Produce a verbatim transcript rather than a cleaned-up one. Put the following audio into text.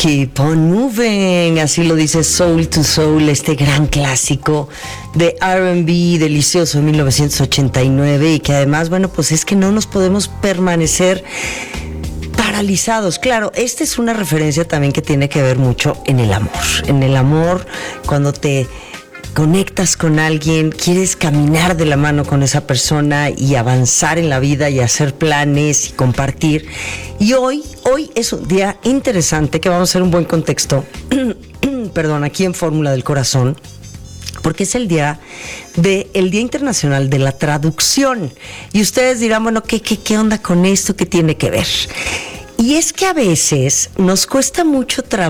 Keep on Moving, así lo dice Soul to Soul, este gran clásico de R and B delicioso de mil novecientos ochenta y nueve, y que además, bueno, pues es que no nos podemos permanecer paralizados. Claro, esta es una referencia también que tiene que ver mucho en el amor. En el amor, cuando te conectas con alguien, quieres caminar de la mano con esa persona y avanzar en la vida y hacer planes y compartir. Y hoy, hoy es un día interesante que vamos a hacer un buen contexto, perdón, aquí en Fórmula del Corazón, porque es el día de el Día Internacional de la Traducción. Y ustedes dirán, bueno, ¿qué, qué, qué onda con esto? ¿Qué tiene que ver? Y es que a veces nos cuesta mucho trabajo